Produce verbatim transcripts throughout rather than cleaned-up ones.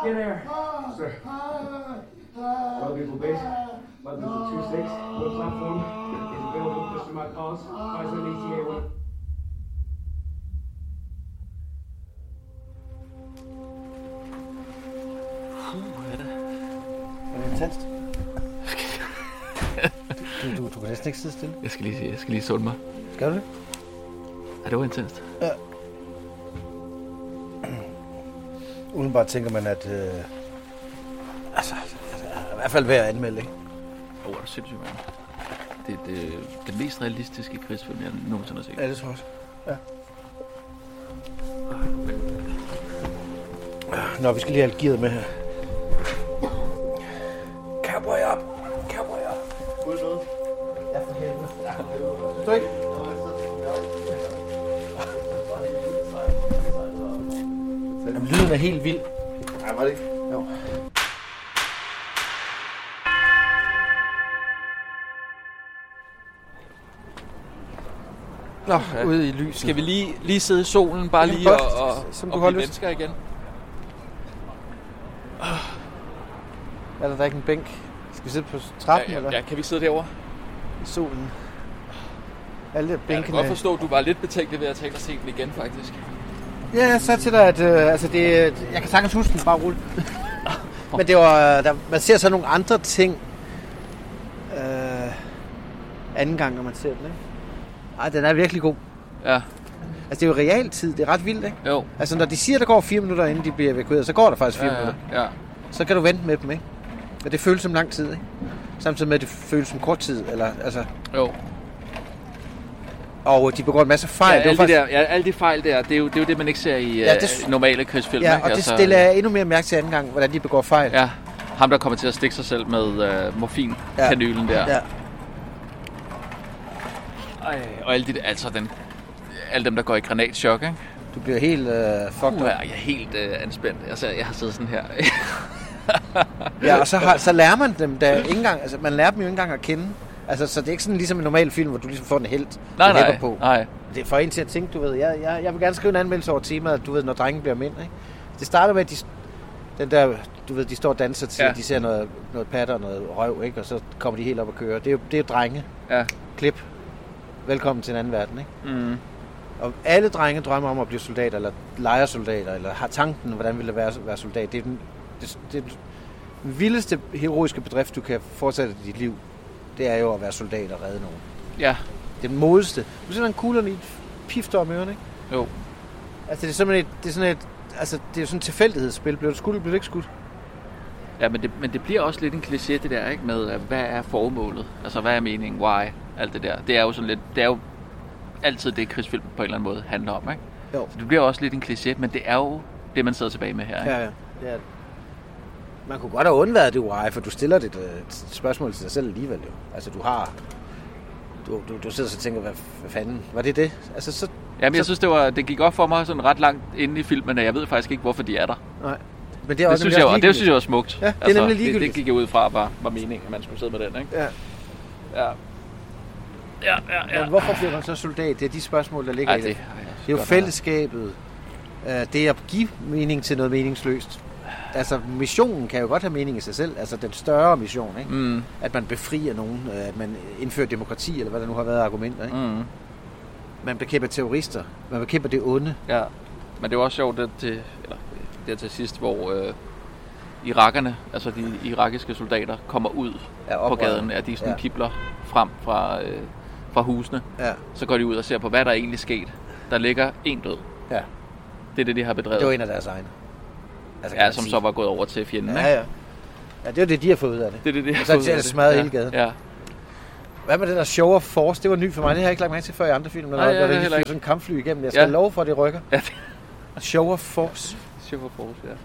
Get there, sir. Elevator base, one two six, one platform is available for my calls. President E T A one. Er det intenst? du, du, du kan næsten ikke sidde stille. Jeg skal lige, jeg skal lige sunde mig. Skal du det? Ja, det var intenst. Ja. Udenbart tænker man, at... Øh, altså, i hvert fald værd at anmelde, ikke? Åh, oh, er du sindssygt, mand. Det er det, det mest realistiske krigsfilm, jeg nogensinde har set. Ja, det tror jeg også. Ja. Nå, vi skal lige have gearet med her. Cowboy up! Cowboy up! Ud noget? Ja, for helvede. Stå ikke? Jamen, lyden er helt vild. Nej, var det ikke? Jo. Nå, ja. Ude i lyset. Skal vi lige, lige sidde i solen, bare lige Jamen, og, og, som og du blive mennesker igen? Er der, der ikke en bænk? Skal vi sidde på trappen, Ja, ja, eller? ja, kan vi sidde derovre? I solen. Alle Jeg bænkene. kan godt forstå, at du var lidt betænkelig ved at tænke at se den igen, faktisk. Ja, jeg sagde til dig, at øh, altså det, jeg kan sagtens huske den, bare rulle. Men det var, der, man ser så nogle andre ting øh, anden gang, når man ser den, ikke? Ej, den er virkelig god. Ja. Altså, det er jo realtid, det er ret vildt, ikke? Jo. Altså, når de siger, der går fire minutter, inden de bliver evakueret, så går der faktisk fire ja, ja, minutter. ja. Så kan du vente med dem, ikke? Og det føles som lang tid, ikke? Samtidig med, at det føles som kort tid, eller altså... Jo. Og de begår en masse fejl. Ja, det var alle, faktisk... de der, ja, alle de fejl der, det er jo det, er jo det man ikke ser i Ja, ja, det... uh, normale krigsfilm. Ja, ikke? og det altså, stiller jeg endnu mere mærke til anden gang, hvordan de begår fejl. Ja, ham der kommer til at stikke sig selv med uh, morfinkanylen ja. der. Ja. Ej, og alle, de, altså den, alle dem, der går i granatchok, ikke? Du bliver helt øh, fucked Uh, up. jeg er helt øh, anspændt. Altså, jeg har siddet sådan her. Ja, og så, har, så lærer man dem da ikke engang, altså man lærer dem jo ikke engang at kende. Altså, så det er ikke sådan ligesom en normal film, hvor du ligesom får en helt nej, nej, på. nej. Det er for en til at tænke, du ved, jeg, jeg, jeg vil gerne skrive en anmeldelse over temaet, du ved, når drengen bliver mænd, ikke? Det starter med, at de, den der, du ved, de står og danser til, ja. De ser noget, noget patter og noget røv, ikke? Og så kommer de helt op og kører. Det er jo, det er jo drenge. Ja. Klip. Velkommen til en anden verden, ikke? Mm. Og alle drenge drømmer om at blive soldater, eller lejersoldater, eller har tanken, hvordan vil det være at være soldat. Det er den, det, det er den vildeste heroiske bedrift, du kan fortsætte i dit liv. Det er jo at være soldat og redde nogen. Ja. Det er den modeste. Du sætter en kuglerne i et pifter om ørerne, ikke? Jo. Altså, det er simpelthen et, det er sådan et, altså, det er jo sådan et tilfældighedsspil. Bliver du skudt, eller bliver du ikke skudt? Ja, men det, men det bliver også lidt en kliché, det der, ikke? Med, hvad er formålet? Altså, hvad er meningen? Why? Alt det der. Det er jo sådan lidt, det er jo altid det, krigsfilm på en eller anden måde handler om, ikke? Jo. Så det bliver også lidt en kliché, men det er jo det, man sidder tilbage med her, ikke? Ja, ja. Det er det. Man kunne godt have undværet det why, for du stiller det et spørgsmål til dig selv alligevel, jo. Altså, du har... Du, du, du sidder og tænker, hvad, hvad fanden? Var det det? Altså, så... Jamen, jeg så... synes, det, var, det gik op for mig sådan ret langt inde i filmen, og jeg ved faktisk ikke, hvorfor de er der. Nej. Men det, er det, også synes, jeg, det synes jeg var smukt. Ja, det er altså, nemlig ligegyldigt. Det, det gik jeg ud fra, var, var meningen, at man skulle sidde med den, ikke? Ja. Ja. Ja, ja, ja. Men hvorfor bliver man så soldat? Det er de spørgsmål, der ligger Ej, i det. det, Det er jo fællesskabet. Det er at give mening til noget meningsløst. Altså, missionen kan jo godt have mening i sig selv. Altså, den større mission, ikke? Mm. At man befrier nogen, at man indfører demokrati, eller hvad der nu har været argumenter, ikke? Mm. Man bekæmper terrorister. Man bekæmper det onde. Ja, men det er også sjovt, det til, eller, det til sidst, hvor øh, irakerne, altså de irakiske soldater, kommer ud ja, på gaden. Ja, de sådan ja. kibler frem fra, øh, fra husene. Ja. Så går de ud og ser på, hvad der er egentlig sket. Der ligger en død. Ja. Det er det, de har bedrevet. Det var en af deres egne. Altså, ja, som sige. Så var gået over til fjenden, ja, ikke? Ja, ja. Det er det, de har fået ud af det. Det er det, de har og så fået ud af det. Smadret ja. hele gaden. Ja. Hvad med det der show of force? Det var nyt for mig. Det har jeg ikke lagt mærke til før i andre film. Når Nej, der er lige ikke. sådan en kampfly igennem. Jeg skal ja. love for, at det rykker. Ja. Show of force. Show of force, ja.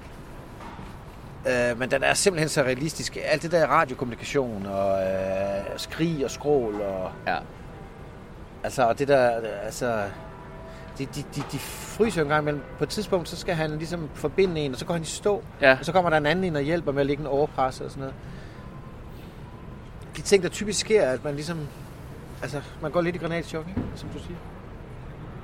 Uh, men den er simpelthen så realistisk. Alt det der radiokommunikation og uh, skrig og skrål og... Ja. Altså, og det der... Altså... De, de, de, de fryser jo en gang imellem. På et tidspunkt, så skal han ligesom forbinde en, og så går han i stå. Ja. Og så kommer der en anden ind og hjælper med at lægge en overpres og sådan noget. De ting, der typisk sker, at man ligesom... Altså, man går lidt i granatchok, ikke? Som du siger.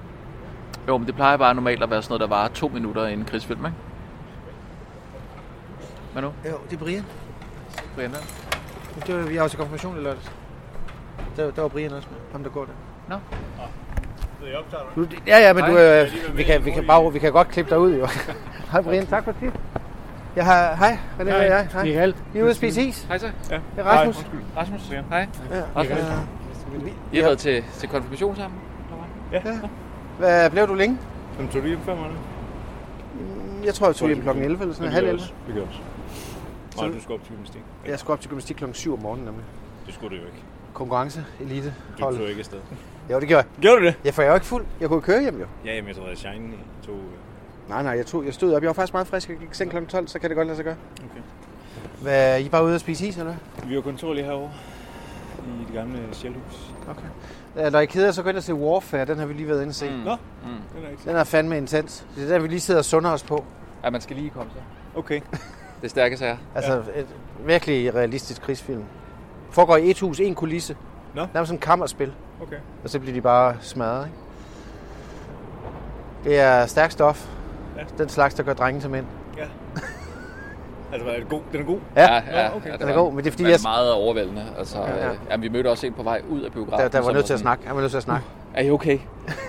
Jo, men det plejer bare normalt at være sådan noget, der varer to minutter i en krigsfilm, ikke? Hvad nu? Jo, det er Brian. Brian der? Det var, vi har også konfirmation i lørdags. Der, der var Brian også med. Ham der går der. Nå. No. Du, ja, ja, men du, øh, vi, kan, vi, kan bare, vi kan godt klippe dig ud, jo. Hej Brian, tak for det. Jeg har, hej, René og jeg. Hej. Michael. Vi er ude at spise is. Hej så. Ja. Det er Rasmus. Hej. Rasmus. Hej. Ja. Rasmus. I har været til, til konfirmation sammen? Ja. Ja. Hvad blev du længe? Hvem tog du hjem før mig? Jeg tror, jeg tog hjem klokken elleve eller sådan, halv elleve. Vi gør også. Nej, du skal op til gymnastik. Jeg skal op til gymnastik klokken syv om morgenen nemlig. Det skulle du jo ikke. Konkurrence, elite, Du hold. tog ikke afsted. Jo, det gjorde jeg. Gjorde du det? Ja, for jeg var ikke fuld. Jeg kunne køre hjem jo. Ja, jamen, jeg tror, at Shine tog... Nej, nej, jeg, tog, jeg stod op. Jeg var faktisk meget frisk. Jeg gik seng klokken tolv, så kan det godt lade sig gøre. Okay. Hvad, I er bare ude at spise is, eller hvad? Vi har kontor lige herovre. I det gamle Shellhus. Okay. Ja, når I keder, så gå ind og se Warfare. Den har vi lige været inde og se. Mm. Mm. Nå, Mm. den er ikke Den er fandme intens. Det er den, vi lige sidder og sunder os på. Ja, man skal lige komme sig. Okay. Det er stærke sager. Altså, ja. Et virkelig realistisk krigsfilm. Foregår i et hus, en kulisse. Nå. Det er sådan et kammerspil. Okay. Og så bliver de bare smadret, ikke? Det er stærk stof. Ja. Den slags, der gør drenge til mænd. Ja. Altså, er det god? Den er god? Ja, ja, okay. ja det den er var- god, men det er fordi, men jeg, meget overvældende. Altså, Ja, ja. øh, jamen, vi mødte også en på vej ud af biografen. der, der var som nødt til at sådan, snakke. Han var nødt til at snakke. Er I okay?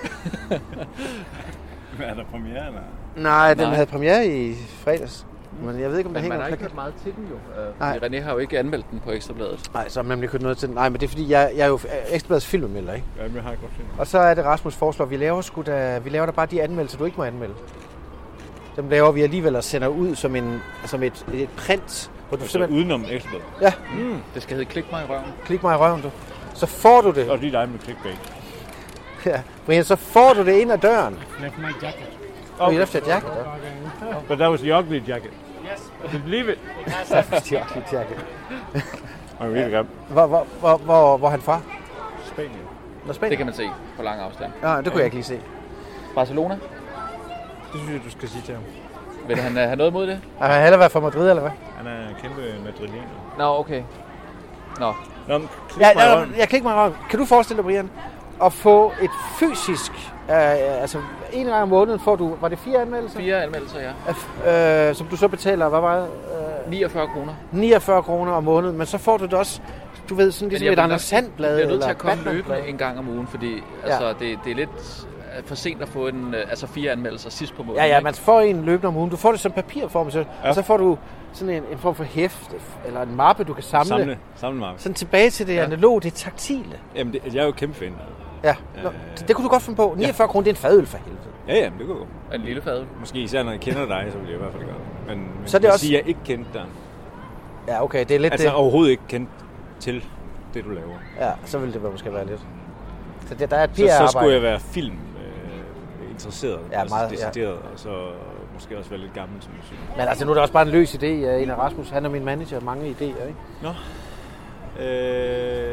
Er der premiere, eller? Nej, den Nej. havde premiere i fredags. Men jeg ved ikke, om der Men hænger man har en ikke plakat. hørt meget til den jo. Øh, Nej. fordi René har jo ikke anmeldt den på Ekstrabladet. Nej, så har man nemlig købt noget til den. Nej, men det er fordi, jeg, jeg er jo Ekstrabladets filmanmelder, ikke? Ja, men jeg har godt finde. Og så er det Rasmus foreslår, vi laver sgu da, vi laver da bare de anmeldelser, du ikke må anmelde. Dem laver vi alligevel og sender ud som, en, som et, et print, hvor du Altså, simpelthen... udenom Ekstrabladet. Ja, Mm. Det skal hedde Klik mig i røven. klik mig i røven, du. Så får du det. Og lige dig med clickbait. Ja, Brian, så får du det ind ad døren. Left my jacket. Okay. You left your jacket, ja. But that was the ugly jacket. Yes. I believe it. Stjåkligt jacket. I'm really grim. Hvor, hvor, hvor, hvor, hvor er han fra? Spanien. Nå, Det Spanien? kan man se på lang afstand. Ja, det kunne jeg ikke lige se. Barcelona? Det synes jeg, du skal sige til ham. Vil han uh, have noget mod det? Har han hellere været fra Madrid, eller hvad? Han er en kæmpe madrilener. Nå, okay. Nå, Nå, men klik Ja, mig i ja, røven. jeg kan ikke mig røven. Kan du forestille dig, Brian, at få et fysisk... Øh, altså, en gang om måneden får du... Var det fire anmeldelser? fire anmeldelser, ja. Øh, som du så betaler, hvad var det? Øh, niogfyrre kroner. niogfyrre kroner om måneden, men så får du det også, du ved, sådan ligesom jeg et vil Anders nok- Sandblad Jeg er nødt eller til at komme Batman-blad. løbende en gang om ugen, fordi altså, det, det er lidt øh, for sent at få en, øh, altså fire anmeldelser sidst på måneden. Ja, ja, ikke? man får en løbende om ugen. Du får det som papirform, så, Ja. og så får du sådan en, en form for hæft, eller en mappe, du kan samle. Samle. Samle mig. Sådan tilbage til det Ja. analoge, det taktile. Jamen, det, jeg er jo kæmpe fan. Ja, Nå, det, det kunne du godt finde på. niogfyrre kroner, det er en fadøl for helvede. Ja, ja, det kunne gå. En lille fad. Måske især når jeg kender dig, så vil jeg i hvert fald gøre det. Men, men Så er det hvis også- sige, at jeg ikke kendte dig. Ja, okay, det er lidt Altså det. overhovedet ikke kendt til det, du laver. Ja, så ville det måske være lidt. Så det, der er et Så, så P R-arbejde. skulle jeg være film øh, interesseret. Ja, altså meget, ja. decideret, og så måske også være lidt gammel, som du siger. Men altså, nu er det også bare en løs idé. En af Rasmus, han er min manager, mange idéer, ikke? Nå. Øh,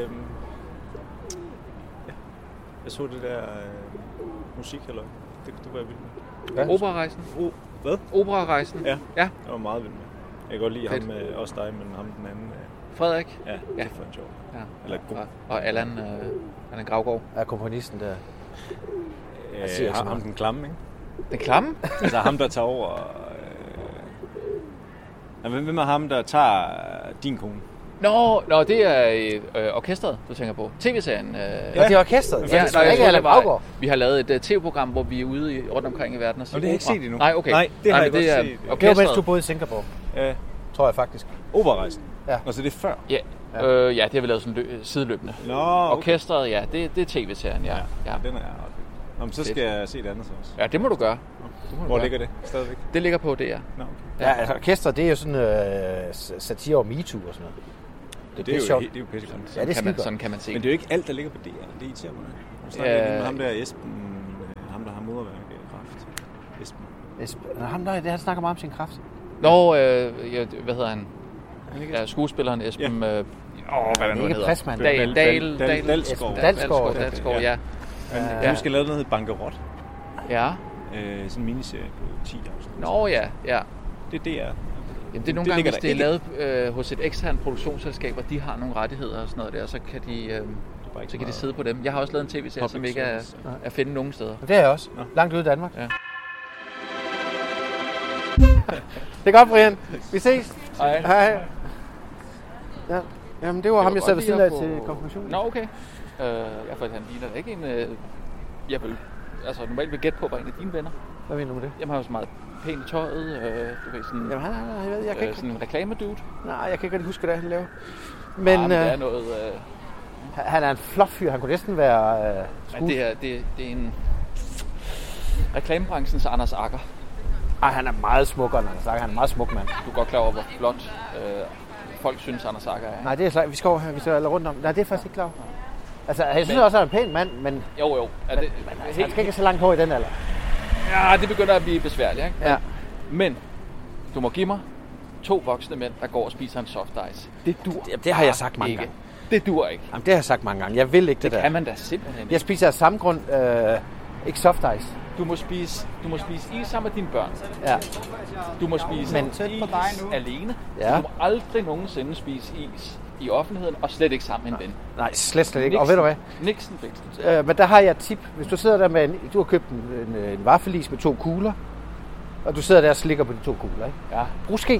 ja. Jeg så det der øh, musik, eller det, det var jeg vild med. Ja. Operarejsen. Oh, hvad? Operarejsen. Ja. Ja. Jeg var meget vild med. Jeg kan godt lide Fedt. ham, øh, også dig, men ham den anden. Øh, Frederik. ja, Ja. det er for en sjov. Ja. Eller god. Og, og Allan, øh, Allan Gravgaard. Er komponisten der. Jeg siger Øh, ikke så ham, meget. ham den klamme, ikke? Den klamme? Altså ham, der tager over... Øh... Hvem hvem er ham, der tager øh, din kone? Nå, nå, det er øh, orkestret, du tænker på. T V-serien. Øh, Ja. Og det er orkestret. Ja, Ja, nej, det jeg er ikke troede, Allan det var- Gravgaard. Vi har lavet et uh, tv-program, hvor vi er ude i, rundt omkring i verden og Nå, det har jeg ikke set endnu. Nej, okay. Nej, det har Nej, jeg men godt er set. Det var orkestret. mens du boede i Singapore, Ja, tror jeg faktisk. Operarejsen. Ja. Og så det er før. Ja, Ja. øh, ja, det har vi lavet sådan lø- sideløbende. Nå, okay. Orkestret, ja, det, det er tv-serien, ja. Ja, ja. den er ret vild. Nå, men så skal Fedt. jeg se det andet så også. Ja, det må du gøre. Det må du Hvor gøre. ligger det stadigvæk? Det ligger på D R. Nå, okay. Ja, altså orkestret, det er jo sådan øh, satire over MeToo og sådan noget. Det, det, er, jo, sjovt. he- det er jo pisse godt. Ja, det er kan man, skidt sådan kan man se. Men det er jo ikke alt, der ligger på D R. Det irriterer mig. Nu snakker Ja. jeg lige med ham der Esben, øh, ham der har moderværkekræft. Esben. Esben- Nå, ham der, det han snakker meget om sin kraft. Nå, øh, ja, hvad hedder han? Ja, skuespilleren Esben... Ja. Øh, åh, hvad er det nu, Ikke han hedder? Pressmann. Dal, Dal, Dal- Dal, Dalsgaard. Esben Dalsgaard. Dalsgaard, Dalsgaard, ja. Men Ja. ja. Nu skal jeg lave noget, der hedder Bankerot. Ja. Øh, sådan en miniserie på ti afsnit. Nå, ja, ja. Det er D R. Jamen, det er nogle gange, ligger hvis der det er ikke. lavet øh, hos et eksternt produktionsselskab, og de har nogle rettigheder og sådan noget der, så kan de, øh, bare ikke så kan de meget sidde på dem. Jeg har også lavet en tv-serie, som public ikke er service. at finde nogen steder. Og det er jeg også. Nå. Langt ude i Danmark. Ja. Det er godt, Brian. Vi ses. Hej. Hej. Ja. Jamen, det var Det ham, var jeg sad ved godt siden lige af at til få- konfirmationen. Nå, okay. Øh, ja, for han ligner da ikke en... Øh, jeg vil, altså normalt vil gætte på, var en af dine venner. Hvad mener du med det? Jamen, han var så meget pænt i tøjet. Øh, du ved, sådan, Jamen, han er, jeg ved, jeg kan øh, ikke... sådan en reklamedude. Nej, jeg kan ikke rigtig huske, hvad det er, han laver. Men, ah, men det er øh, noget... Øh, han er en flot fyr. Han kunne næsten være øh, men skuespiller. det, er, det, det er en... Reklamebranchens Anders Agger. Ej, han er meget smukkere, end Anders Agger. Han er en meget smuk mand. Du er godt klar over, hvor flot øh, folk synes, Anders Agger er. Ikke? Nej, det er slet vi skal over her. Vi skal alle rundt om. Nej, det er faktisk ikke klar. Altså, jeg synes men, også, at han er en pæn mand, men, Jo, jo. Er det, men altså, han skal ikke så langt hår i den alder. Ja, det begynder at blive besværligt, ikke? Ja. Men du må give mig to voksne mænd, der går og spiser en soft ice. Det dur Det, det har jeg sagt mange ikke. gange. Det dur ikke. Jamen, det har jeg sagt mange gange. Jeg vil ikke det, Det der. kan man da simpelthen ikke. Jeg spiser af samme grund øh, ikke soft ice. Du må spise, du må spise is sammen med dine børn. Ja. Du må spise Men- Men, is alene. Ja. Du må aldrig nogensinde spise is i offentligheden, og slet ikke sammen med en ven. Nej, slet, slet ikke. Og ved du hvad? Nixon fængsel. Øh, men der har jeg et tip. Hvis du sidder der med en... Du har købt en, en, en vaffelis med to kugler, og du sidder der og slikker på de to kugler, ikke? Ja, Brug ske.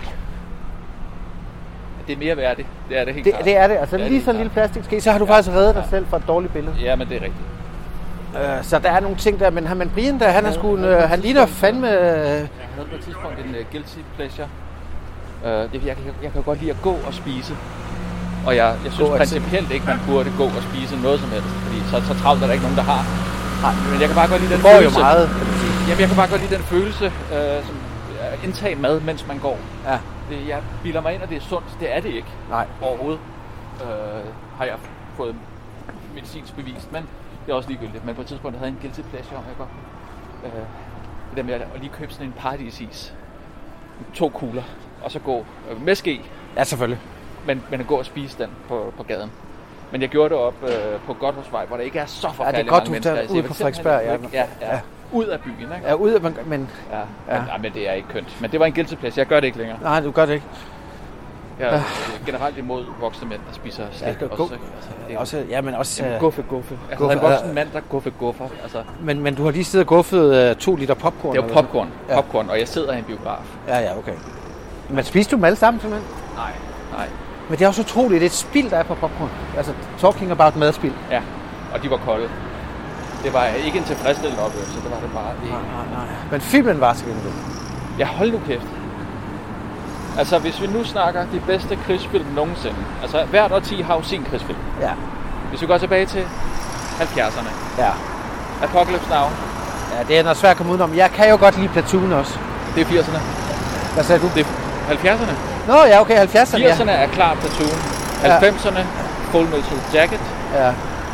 det er mere værdigt. Det er det helt Det, klart. det er det. Altså Det er lige det sådan en helt lille plastikske, så har du faktisk reddet dig selv fra et dårligt billede. Ja, men det er rigtigt. Øh, så der er nogle ting der, men han, men Brian der, han er sgu en, øh, han ligner fandme... Øh, Jeg havde på et tidspunkt en uh, guilty pleasure. Uh, det, jeg, jeg, jeg kan godt lide at gå og spise. Og jeg, jeg synes Gå og principielt ikke, man burde gå og spise noget som helst. Fordi så, så travlt er der ikke nogen, der har. Nej. Men jeg kan bare godt lide den det får jo følelse. meget, kan man sige. Jamen, jeg kan bare godt lide den følelse, øh, som at indtage mad, mens man går. Ja. Det, jeg bilder mig ind, at det er sundt. Det er det ikke. Nej. Overhovedet. Øh, har jeg fået medicinsk bevist, men det er også ligegyldigt. Men på et tidspunkt havde jeg en guilty pleasure om, jeg går. Øh, det der med at lige købe sådan en paradisis. To kugler. Og så gå øh, med ske. Ja, selvfølgelig. Men, men at gå og spise den på, på gaden. Men jeg gjorde det op øh, på Godthåbsvej, hvor der ikke er så forfærdeligt godt, mange du mennesker. tager Altså, ud jeg på vil Frederiksberg, simpelthen ja. ikke- Ja, ja. Ja. Ud af byen, ikke? Ja, ud af, men, men Ja, Ja. Men, ja, men det er ikke kønt. Men det var en guilty pleasure. Jeg gør det ikke længere. nej, du gør det ikke. Jeg er generelt imod voksne mænd, der spiser slik. Ja, Ja, go- også, altså, det er Også, ja, men også... Jamen, Øh, guffe, guffe. Altså, Guffe, der er en voksen øh, mand, der guffe, guffer. Altså, men, men du har lige siddet og guffet øh, to liter popcorn. det er jo eller popcorn. Ja. Popcorn, og jeg sidder i en biograf. sådan. Ja, ja, okay. Men spiste du dem alle sammen, simpelthen? Nej, nej. Men det er også utroligt, det er et spild, der er på popcorn. Altså, talking about madspild. Ja, og de var kolde. Det var ikke en tilfredsstillende oplevelse, det var det bare ikke. Nej, nej, nej. Men filmen var til gengæld. Ja, hold nu kæft. Altså, hvis vi nu snakker de bedste krigsfilm nogensinde. Altså, hvert årti har jo sin krigsfilm. Ja. Hvis vi går tilbage til halvfjerdserne. Ja. Apocalypse Now, Ja, det er noget svært at komme udenom. Jeg kan jo godt lide Platoon også. det er firserne. Hvad sagde du? Det er halvfjerdserne. Nå, ja, okay, halvfjerdserne, ja. firserne er klart Platoon. halvfemserne, Full Metal Jacket. Ja.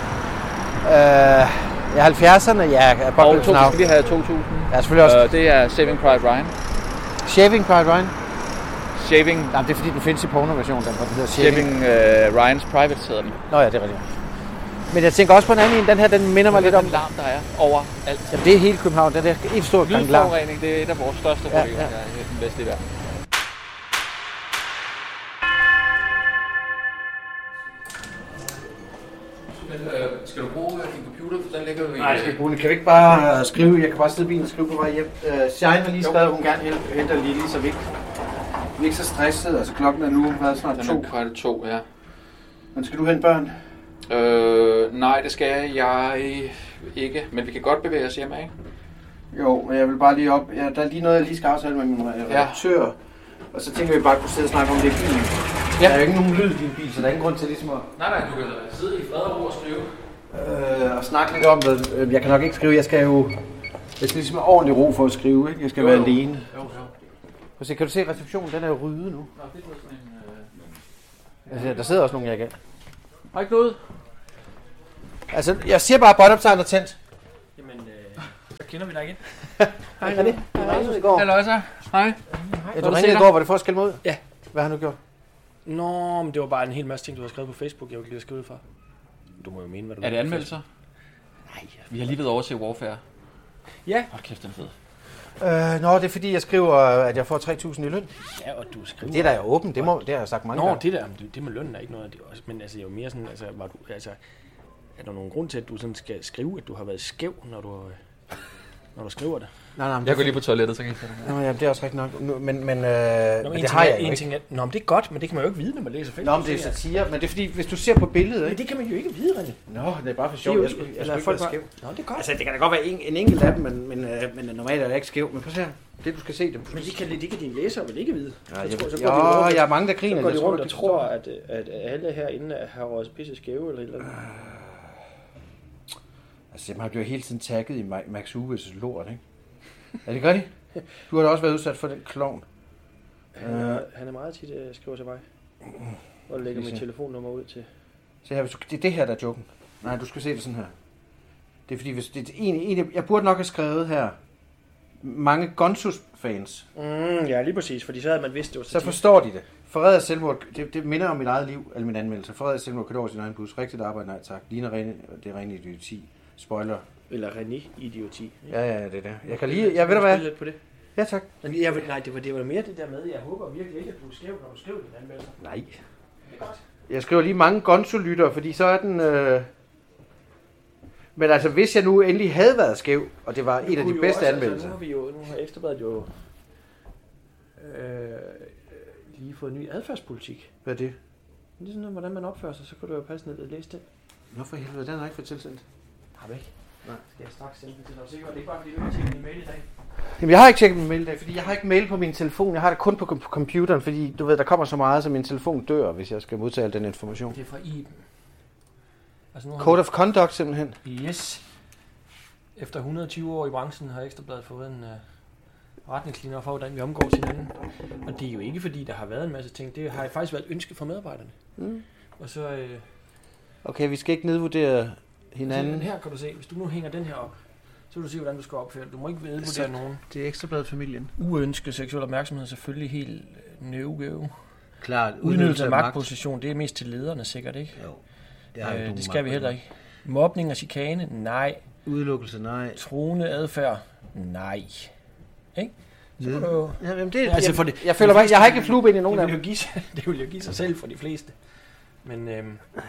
Øh, ja, halvfjerdserne, ja, Og Apocalypse to, Now. skal vi have to tusind. Ja, selvfølgelig også. Uh, det er Saving Private Ryan. Shaving Private Ryan. Shaving, Nej, det er fordi, den findes i porno-versionen, den, hvor den hedder Shaving. Shaving uh, Ryans Private hedder den. Nå ja, det er rigtigt. Men jeg tænker også på en anden en. Den her, den minder mig lidt om... den larm, der er over alt. Jamen, det er hele København. Den er en stor gang larm. Lydforurening, det er et af vores største Ja, problemer ja. her i den vestlige verden. Øh, skal du bruge din computer? For den ligger jo i... Nej, skal bruge den. Kan vi ikke bare uh, skrive? Jeg kan bare sidde i bilen og skrive på vej hjem. Uh, Shine har lige skrevet, at hun gerne hjælp- henter Lili, så vi ikke, vi er ikke så stressede. Altså klokken er nu, hvad er det snart Den to? er kvart to, ja. Men skal du hente børn? Øh, nej, det skal jeg ikke. Men vi kan godt bevæge os hjemme, ikke? Jo, men jeg vil bare lige op. Ja, der er lige noget, jeg lige skal aftale med min redaktør. Og så tænker vi bare, at kunne sidde og snakke om det i bilen. Ja. Der er jo ikke nogen lyd i din bil, så der er ingen grund til ligesom at... Nej, nej, du kan sidde i fred og ro og skrive. Øh, og snakke lidt om det. Øh, Jeg kan nok ikke skrive, jeg skal jo... Jeg skal ligesom have ordentlig ro for at skrive, ikke? Jeg skal Jo, være jo. alene. Jo, jo. Og så kan du se, receptionen, den er jo ryddet nu. Nå, det er sådan en... Øh... Altså, der sidder også nogen, jeg kan. Har ikke noget? Altså, jeg siger bare, at bottom er tændt. Jamen, øh, så kender vi dig igen. Hej, René. Hej, i går. Halløj så. Hej. Ja, du ringede i går, var det for at skælde mig ud? Ja. Hvad har du gjort? Nå, men det var bare en hel masse ting, du har skrevet på Facebook, jeg vil lige skrive ud fra. Du må jo mene, hvad du Er det vil. anmeldelser? Nej. Vi har lige været over til Warfare. Ja. Hold kæft, den er fed. Øh, nå, det er fordi, jeg skriver, at jeg får tre tusind i løn. Ja, og du skriver... Det er da jo åbent, det, må, det har jeg sagt mange Nå, gange. det der, det, det med lønnen er ikke noget af det også, men altså, jeg er jo mere sådan, altså, var du, altså, er der nogen grund til, at du sådan skal skrive, at du har været skæv, når du har... når du skriver det. Nej, nej, jeg går lige på toilettet, så kan jeg ikke det. Nå, ja, det er også rigtigt nok. Nu, men men, øh, Nå, men det har jeg jo ikke. Ting er, Nå, men det er godt, men det kan man jo ikke vide, når man læser Facebook. Nå, men det er satire, men det er fordi, hvis du ser på billedet... Men det kan man jo ikke vide, René. Nå, det er bare for sjovt. Jeg skulle, jeg skulle ikke være skæv. Nå, det er godt. Altså, det kan da godt være en, en enkelt af dem, men, men, øh, men normalt er det ikke skæv. Men prøv at se her. Det, du skal se dem. Men det kan, det kan dine læsere vel ikke vide? Ja, jeg, tror, så går jo, rundt, jeg er mange, der griner. Så går de rundt og tror, at, at alle herinde har røget pisse skæve eller et eller andet. Altså, man bliver hele tiden tagget i Max Uwes lort, ikke? Er det godt? Du har da også været udsat for den klovn. Han er, uh, han er meget tit uh, skriver til mig. Og lægger mit telefonnummer ud til. Se her, hvis du, det er det her, der er joken. Nej, du skal se det sådan her. Det er fordi, hvis det er en, en, jeg burde nok have skrevet her. Mange Gonzus-fans. Mm, ja, lige præcis, fordi så havde man vidst, det var så forstår de det. Forræder selvmord, det, det minder om mit eget liv, eller min anmeldelse. Forræder selvmord, kan du over sin egen bus. Rigtigt arbejde, nej tak. Ligner rene, det er rene idioti. Spoiler. Eller René-idioti. Ja, ja, det er det. Jeg kan lige, jeg ved da hvad. Lidt på det. Ja, tak. Men jeg, nej, det var, det var mere det der med, jeg håber virkelig ikke, at du skrev, når du skrev din anmeldelse. Nej. Jeg skriver lige mange Gonzo-lyttere, fordi så er den... Øh... Men altså, hvis jeg nu endelig havde været skæv, og det var en af de bedste også, anmeldelser... Altså, nu har vi jo, nu har Ekstra Bladet jo øh, lige fået en ny adfærdspolitik. Hvad er det? Det er sådan noget, hvordan man opfører sig, så kan du jo passe ned og læse det. Nå for helvede, den har ikke fået tilsendt. Har du ikke? Nej. Skal jeg straks sende den til dig? Sikker, det er ikke bare, fordi du ikke har tjekket min mail i dag. Jamen, jeg har ikke tjekket min mail i dag, fordi jeg har ikke mail på min telefon. Jeg har det kun på computeren, fordi du ved, der kommer så meget, så min telefon dør, hvis jeg skal modtage al den information. Det er fra Iben. Altså, nu Code of Conduct simpelthen. Yes. Efter et hundrede og tyve år i branchen har Ekstra Bladet fået en uh, retningslinjer for, hvordan vi omgår hinanden. Og det er jo ikke, fordi der har været en masse ting. Det har faktisk været et ønske fra medarbejderne. Mm. Og så... Uh, okay, vi skal ikke nedvurdere hinanden. Her kan du se, hvis du nu hænger den her op, så vil du se, hvordan du skal opføre det. Du må ikke nedvurdere nogen. Det er Ekstra Bladet familien. Uønsket seksuel opmærksomhed er selvfølgelig helt no-go. Klart. Udnyttelse af magtposition, det er mest til lederne sikkert, ikke? Jo. Det, øh, det skal vi heller ikke. Mobning og chikane? Nej. Udelukkelse? Nej. Truende adfærd? Nej. Ikke? Så ja. du... ja, jamen det, altså jeg, for det, jeg føler bare, jeg har ikke flueben i nogen af dem. Det vil jo give sig selv for de fleste. Men øhm, det er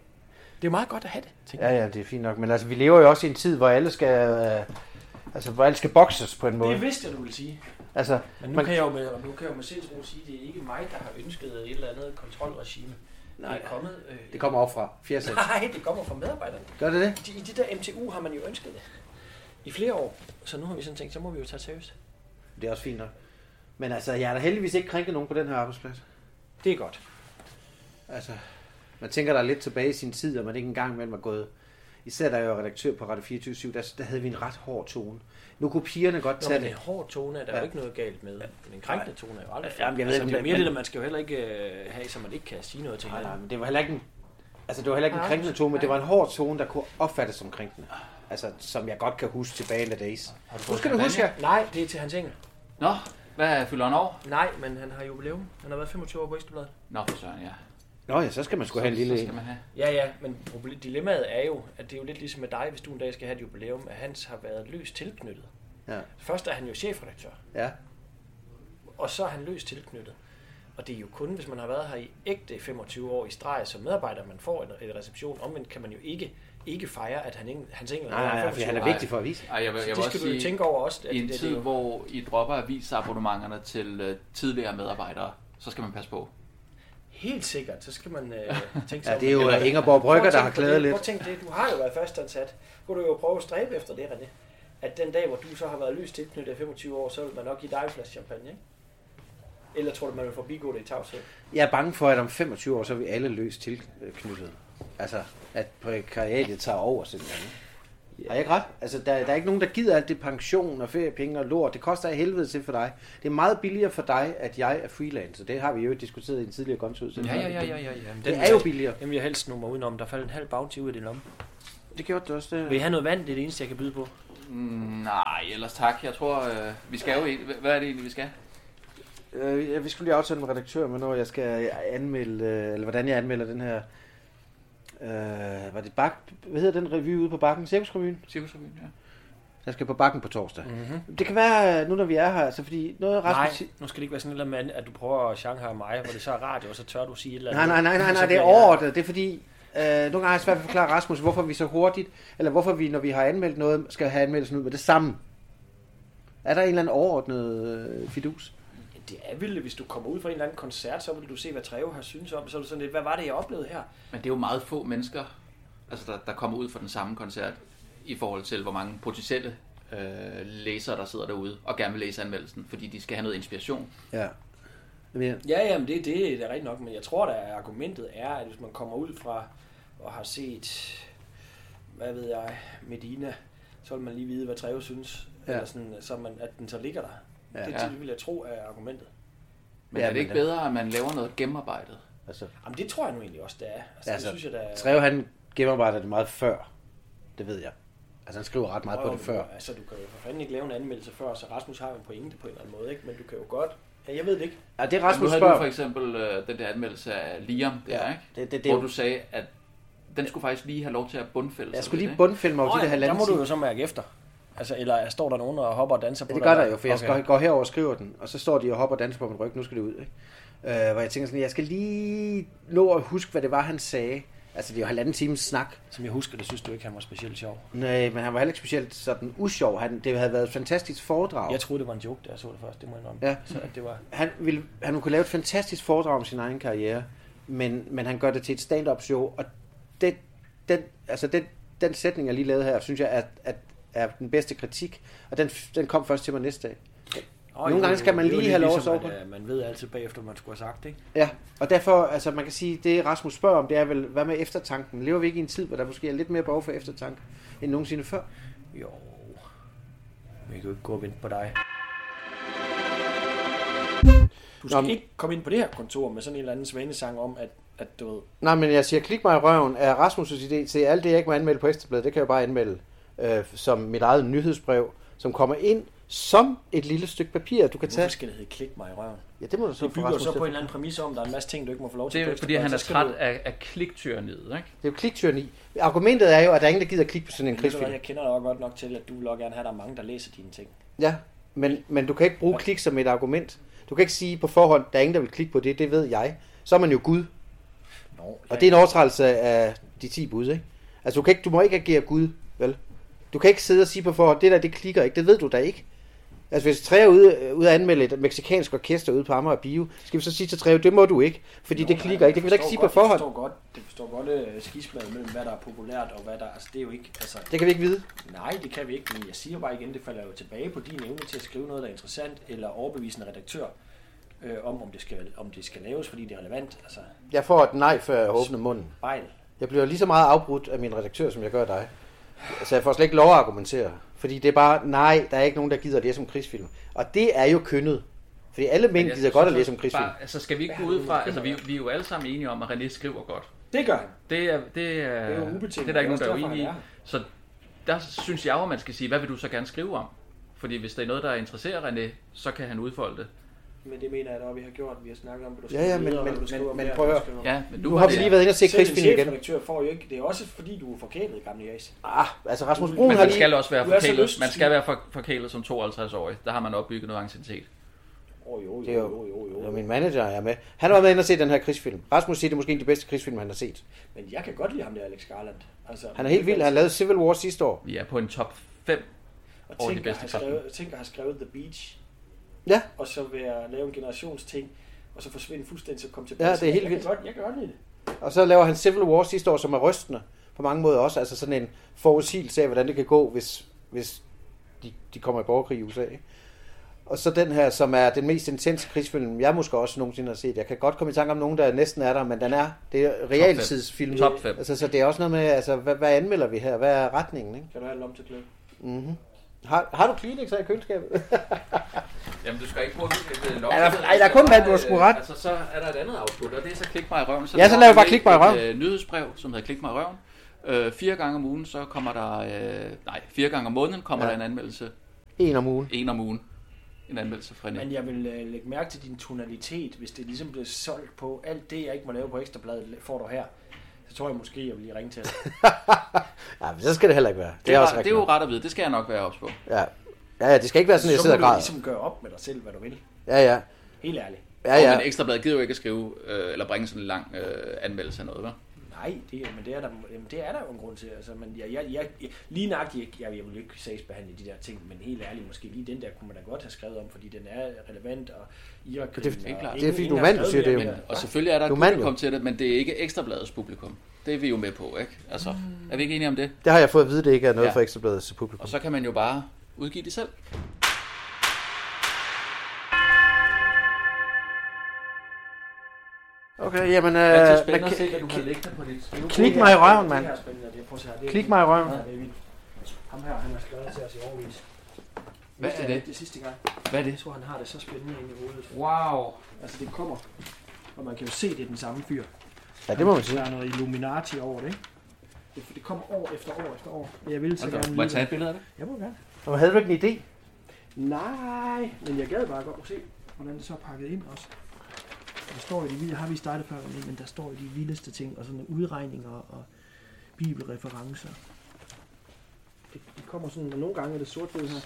jo meget godt at have det. Ja, ja, det er fint nok. Men altså, vi lever jo også i en tid, hvor alle skal, øh, altså, hvor alle skal bokses på en måde. Det vidste jeg, du ville sige. Altså, men nu man, kan jeg jo med, nu kan jeg jo med sindsro sige, at det er ikke mig, der har ønsket et eller andet kontrolregime. Nej, det er kommet... Øh, det kommer op fra fjerdsæt. Nej, det kommer fra medarbejderne. Gør det det? I, I det der M T U har man jo ønsket det. I flere år. Så nu har vi sådan tænkt, så må vi jo tage seriøst. Det er også fint nok. Men altså, jeg er da heldigvis ikke krænket nogen på den her arbejdsplads. Det er godt. Altså, man tænker der lidt tilbage i sin tid, og man ikke engang mellem var gået... Især da jeg var redaktør på Radio fireogtyve syv, der, der havde vi en ret hård tone. Nu kunne pigerne godt tage det. Nå, men en hård tone er der ja. jo ikke noget galt med. Men en krænkende tone er jo aldrig ja, jeg ved, altså, det er mere men... det, at man skal jo heller ikke uh, have, så man ikke kan sige noget til nej, nej, men det var heller ikke en, altså, det var heller ikke en krænkende tone, men det var en hård tone, der kunne opfattes som krænkende. Altså, som jeg godt kan huske tilbage in the days. Nu skal du huske her. Nej, det er til hans engel. Nå, hvad fylder han over? Nej, men han har jubilæum. Han har været femogtyve år på Ekstra Bladet. Nå, for søren, ja. Nå ja, så skal man sgu have en lille en. Ja, ja, men dilemmaet er jo, at det er jo lidt ligesom med dig, hvis du en dag skal have et jubilæum, at Hans har været løst tilknyttet. Ja. Først er han jo chefredaktør. Ja. Og så er han løst tilknyttet. Og det er jo kun, hvis man har været her i ægte femogtyve år i streg som medarbejder, man får en, en reception. Omvendt kan man jo ikke ikke fejre, at han, hans engel nej, nej, nej, han er vigtig for at vise. Ej, jeg vil, jeg det skal du jo tænke over også. At I en tid, det, hvor I dropper avisabonnementerne til uh, tidligere medarbejdere, så skal man passe på. Helt sikkert, så skal man uh, tænke sig ja, det er jo Eller, Ingeborg Brygger, der har klædet lidt. Prøv at tænke det, du har jo været fastansat. Kunne du jo prøve at stræbe efter det, René. At den dag, hvor du så har været løst tilknyttet i femogtyve år, så vil man nok give dig en flaske champagne, ikke? Eller tror du, man vil forbigå det i tavshed? Jeg er bange for, at om femogtyve år, så er vi alle løst tilknyttet. Altså, at prekariatet tager over simpelthen. Yeah. Har jeg ikke ret? Altså, der, der er ikke nogen, der gider alt det pension og feriepenge og lort. Det koster af helvede til for dig. Det er meget billigere for dig, at jeg er freelancer. Det har vi jo diskuteret i en tidligere konsudsendelse. Ja, ja, ja, ja, ja, ja. Det er jo billigere. Jamen, jeg helst nummer udenom. Der faldt en halv bounty ud af din lomme. Det gjorde det også. Det. Vil I have noget vand? Det er det eneste, jeg kan byde på. Mm, nej, ellers tak. Jeg tror, øh, vi skal jo... Hvad er det egentlig, vi skal? Øh, ja, vi skulle lige aftale med redaktør, men når jeg skal anmelde, eller hvordan jeg anmelder den her... Øh, var det bak, hvad hedder den revy ude på Bakken? Cirkusrevyen? Cirkusrevyen, ja. Jeg skal på Bakken på torsdag. Mm-hmm. Det kan være, nu når vi er her, altså fordi noget Rasmus... Nej, nu skal det ikke være sådan et eller andet, at du prøver at Shanghai mig, hvor det så er radio, og så tør du sige et eller andet. Nej, nej, nej, nej, nej det er overordnet. Det er fordi, øh, nogle gange er det svært at forklare Rasmus, hvorfor vi så hurtigt, eller hvorfor vi, når vi har anmeldt noget, skal have anmeldelsen ud med det samme. Er der en eller anden overordnet øh, fidus? Det er vildt, hvis du kommer ud fra en eller anden koncert, så vil du se, hvad Treve har synes om. Så er du sådan lidt, hvad var det, jeg oplevede her? Men det er jo meget få mennesker, altså der, der kommer ud fra den samme koncert, i forhold til, hvor mange potentielle øh, læsere, der sidder derude, og gerne vil læse anmeldelsen, fordi de skal have noget inspiration. Ja. Ja, jamen det, det er rigtigt nok, men jeg tror, at argumentet er, at hvis man kommer ud fra og har set, hvad ved jeg, Medina, så vil man lige vide, hvad Treve synes, ja. Eller sådan, så man, at den så ligger der. Ja. Det, det vil jeg tro er argumentet. Men ja, er det ikke bedre, at man laver noget gennemarbejdet? Altså, jamen det tror jeg nu egentlig også, det er. Altså, altså, det synes jeg, der er... Treve, han gennemarbejder det meget før. Det ved jeg. Altså han skriver ret meget Nå, på det før. Altså du kan jo for fanden ikke lave en anmeldelse før, så Rasmus har jo en pointe på en eller anden måde, ikke? Men du kan jo godt... Ja, jeg ved det ikke. Ja, det er Rasmus spørger. Nu havde du for eksempel øh, den der anmeldelse af Liam, der, ja, ikke? Det, det, det, hvor du sagde, at den skulle faktisk lige have lov til at bundfælde sig. Jeg skulle lige bundfælde mig over de der halvanden. Der må du jo så mærke efter. Altså, eller står der nogen og hopper og danser på det? Det gør der jo, for jeg okay. går herover og skriver den, og så står de og hopper og danser på min ryg, nu skal det ud, ikke? Øh, hvor jeg tænker sådan, jeg skal lige nå at huske, hvad det var, han sagde. Altså, det er jo halvanden times snak. Som jeg husker, det synes du ikke, han var specielt sjov. Nej, men han var heller ikke specielt sådan usjov. Han, det havde været et fantastisk foredrag. Jeg troede, det var en joke, da jeg så det først. Det må jeg indrømme. Ja. Så det var... han, ville, han kunne lave et fantastisk foredrag om sin egen karriere, men, men han gør det til et stand-up show, og det, den, altså den, den sætning, jeg lige lavede her, synes jeg, er, at, er den bedste kritik, og den, den kom først til mig næste dag. Oh, Nogle gange skal man lige have lov at sove på. Man, man ved altid bagefter, man skulle have sagt det, ikke? Ja, og derfor, altså man kan sige, det Rasmus spørger om, det er vel, hvad med eftertanken? Lever vi ikke i en tid, hvor der måske er lidt mere behov for eftertanke, end nogensinde før? Jo, vi kan jo ikke gå og vente på dig. Du skal Nå, ikke komme ind på det her kontor med sådan en eller anden svanesang om, at, at du ved... Nej, men jeg siger, klik mig i røven er Rasmus' idé til alt det, jeg ikke må anmelde på Ekstrabladet, det kan jeg bare anmelde øh, som mit eget nyhedsbrev, som kommer ind som et lille stykke papir, du kan tage. Hvorfor skal det hedde klik mig i røven? Ja, det må du så det bygger så på en eller anden præmis om, der er en masse ting, du ikke må få lov til. Det er fordi, han er træt du... af, af kliktyranniet, ikke? Det er jo kliktyranni. Argumentet er jo, at der er ingen, der gider klikke på sådan en krigsfilm. Jeg kender dig godt nok til, at du vil gerne have, at der er mange, der læser dine ting. Ja, men, men du kan ikke bruge klik som et argument. Du kan ikke sige på forhånd, der er ingen, der vil klikke på det, det ved jeg. Så er man jo Gud. Nå, ja. Og det er en overtrædelse af de ti bud, ikke? Altså, du, kan ikke, du må ikke agere Gud, vel? Du kan ikke sidde og sige på forhånd, det der, det klikker ikke. Det ved du da ikke. Altså hvis Treve er ude, ude at anmelde et mexikansk orkester ude på Amager Bio, skal vi så sige til Treve, det må du ikke, fordi Nå, det klikker ikke. Det kan vi da ikke sige godt, på forhånd. Det forstår godt, det forstår godt uh, skismadet mellem, hvad der er populært og hvad der... Altså det er jo ikke... Altså, det kan vi ikke vide. Nej, det kan vi ikke, men jeg siger bare igen, det falder jo tilbage på din evne til at skrive noget, der er interessant, eller overbevisende redaktør øh, om, om det, skal, om det skal laves, fordi det er relevant. Altså, jeg får et nej, før jeg åbner munden. Spejl. Jeg bliver lige så meget afbrudt af min redaktør, som jeg gør dig. Altså jeg får slet ikke lov at argumentere. Fordi det er bare, nej, der er ikke nogen, der gider at læse om krigsfilm. Og det er jo kønnet. Fordi alle mænd gider synes, godt at læse om krigsfilm. Bare, altså skal vi ikke gå ud fra, altså vi, vi er jo alle sammen enige om, at René skriver godt. Det gør han. Det er, det er, det er, det er der ikke nogen, der er uenige i. Så der synes jeg jo, at man skal sige, hvad vil du så gerne skrive om? Fordi hvis der er noget, der interesserer René, så kan han udfolde det. Men det mener jeg da, vi har gjort. Vi har snakket om, at du ja, ja, men, videre, men, du men, men prøv at høre. Ja, men nu har vi lige været inde og se krigsfilm igen. Selv får jo ikke. Det er også fordi, du er forkælet, gamle Jas. Ah, altså Rasmus Bruun har lige... Man skal også være forkælet. Man skal være forkælet som tooghalvtreds-årig. Der har man opbygget noget anciennitet. Oh, jo, jo, det er jo, jo, jo, jo. jo min manager er med. Han var med inde og se den her krigsfilm. Rasmus siger, det er måske en af de bedste krigsfilm, han har set. Men jeg kan godt lide ham der, Alex Garland. Altså, han er helt vild. Han lavede Civil War sidste år. Vi er på en top fem over de bedste krigsfilm. Tænker har skrevet The Beach. Ja. Og så være lave en generationsting, og så forsvinde fuldstændig, så komme tilbage. Ja, det er helt vildt. Jeg, jeg kan godt lide det. Og så laver han Civil War sidste år, som er rystende på mange måder også. Altså sådan en forudsigelse af, hvordan det kan gå, hvis, hvis de, de kommer i borgerkrig i U S A. Og så den her, som er den mest intense krigsfilm, jeg måske også nogensinde har set. Jeg kan godt komme i tanke om nogen, der næsten er der, men den er, det er realtidsfilm. Top fem. Altså, så det er også noget med, altså, hvad, hvad anmelder vi her? Hvad er retningen, ikke? Kan du have en lom til kløb? Mhm. Har, har du Kleenex her i køleskabet? Jamen, du skal ikke bruge et lov. Nej, der er kun vand, du har sgu ret. Altså, så er der et andet output, og det er så klik mig i røven. Så ja, så laver vi bare klik mig i røven. Et nyhedsbrev, som hedder klik mig i røven. Øh, fire gange om ugen, så kommer der... Øh, nej, fire gange om måneden kommer ja. der en anmeldelse. En om ugen. En om ugen. En anmeldelse fra René. Men jeg vil uh, lægge mærke til din tonalitet, hvis det ligesom bliver solgt på alt det, jeg ikke må lave på Ekstrabladet, får du her. Så tror jeg måske, jeg vil lige ringe til dig. Ja, men så skal det heller ikke være. Det, det, er, også det er jo ret at vide. Det skal jeg nok være ops på. Ja. Ja, ja, det skal ikke være sådan, at jeg sidder og græder. Så må du ligesom gøre op med dig selv, hvad du vil. Ja, ja. Helt ærligt. Ja, ja. Og men Ekstrabladet gider jo ikke at skrive, øh, eller bringe sådan en lang øh, anmeldelse af noget, hva'? Nej, det, men det er, der, jamen, det er der jo en grund til. Altså, men jeg, jeg, jeg, jeg, lige nøjagtigt, jeg, jeg vil ikke sagsbehandle de der ting, men helt ærligt, måske lige den der kunne man da godt have skrevet om, fordi den er relevant, og Irak... Det, det er klart. Det er fordi, du er mand, du siger det jo. Men, og selvfølgelig er der et publikum til det, men det er ikke Ekstrabladets publikum. Det er vi jo med på, ikke? Altså, er vi ikke enige om det? Det har jeg fået at vide, det ikke er noget ja. for Ekstrabladets publikum. Og så kan man jo bare udgive det selv. Okay, jamen... Øh, det er spændende at se, hvad du har liggende på dit skrive. Klik mig i røven, mand. Klik mig i røven. Ham her, han har skrevet til os i overvis. Hvad er det? Det sidste gang. Hvad er det? Jeg tror, han har det så spændende inde i hovedet. Wow. Altså, det kommer. Og man kan jo se, det er den samme fyr. Ja, det må man sige. Der er noget Illuminati over det, ikke? Det, det kommer år efter år efter år. Jeg vil så okay. gerne... Må jeg tage et billede af det? Jeg må gerne. Og havde du ikke en idé? Nej, men jeg gad bare godt at se, hvordan det så er pakket ind også. Der står i de vilde, har vi startet før, men der står i de vildeste ting, og sådan udregninger og bibelreferencer. Det, det kommer sådan, og nogle gange er det sort-hvid her.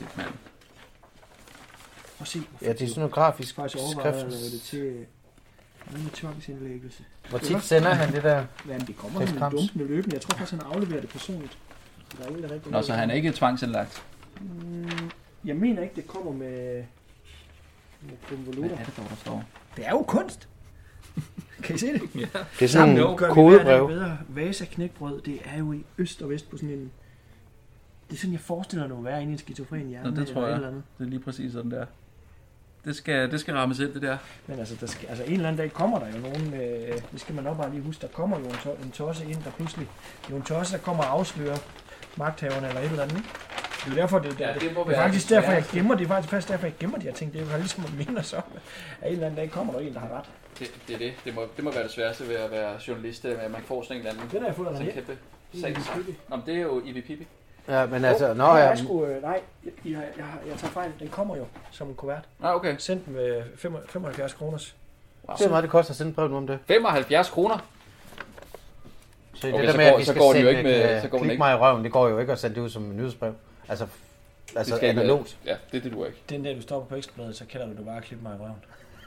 Og se, ja, det er sådan noget grafisk skrift. Det til en tvangsindlæggelse. Hvor tit sender han det der? Jamen, det kommer han en dumpende løbende. Jeg tror faktisk, han afleverer det personligt. Der er ingen, der rigtig Nå, så han er ikke tvangsindlagt? Mm, jeg mener ikke, det kommer med, med konvolutter. Hvad er det, der står? Det er jo kunst! Kan I se det? Ja. Det er sådan en kodebrev. Vasa knækbrød, det er jo i øst og vest på sådan en... Det er sådan, jeg forestiller mig at være inde i en skizofren hjerne. Nå, det tror jeg. Det er lige præcis sådan der. Det skal, det skal rammes ind, det der. Men altså, der skal, altså en eller anden dag kommer der jo nogen... Øh, det skal man nok bare lige huske. Der kommer jo en, to, en tosse ind, der pludselig... Det er jo en tosse, der kommer og afslører magthaverne eller et eller andet, ikke? Det er derfor, det, ja, det, det, det, det er faktisk derfor, jeg gemmer det. Det er faktisk derfor, jeg gemmer de her ting. Det er jo ligesom at minde så, at en eller anden dag kommer der en, der har ret. Det, det er det. Det må, det må være det sværeste ved at være journalist, at man får sådan en eller anden... Det har jeg fået af en kæmpe sag. Nå, men det er jo Ibi Pibi. Ja, men altså... Oh, nå, jeg, ja. jeg, skulle, nej, jeg, jeg, jeg, jeg tager fejl. Den kommer jo som en kuvert. Ah, okay. Sendt med femoghalvfjerds kroners. Wow. Det er meget, det koster at sende brev nu om det. femoghalvfjerds kroner? Så okay, det der med, at vi skal sende ikke med, så går klik mig i røven, det går jo ikke at sende det ud som en nyhedsbrev. Altså, altså analogt. Ja, det er det, du ikke. Den dag, du står på Ekstrabladet, så kalder du det bare klik mig i røven.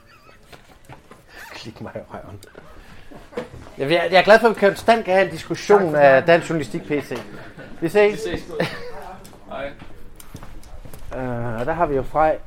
Klik mig i røven. Jeg er, jeg er glad for, at vi konstant kan have en diskussion af dansk journalistik P C. Vi ses. Vi ses. Hej. Uh, der har vi jo Frej.